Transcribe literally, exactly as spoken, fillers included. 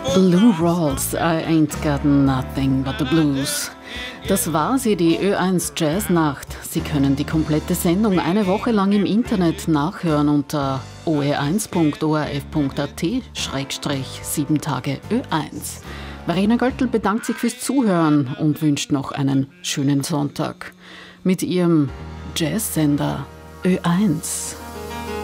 Lou Rawls, I Ain't Got Nothing But The Blues. Das war sie, die Ö eins Jazznacht. Sie können die komplette Sendung eine Woche lang im Internet nachhören unter o e eins punkt o r f punkt a t Schrägstrich sieben Tage Ö eins. Verena Göttl bedankt sich fürs Zuhören und wünscht noch einen schönen Sonntag mit ihrem Jazzsender Ö eins.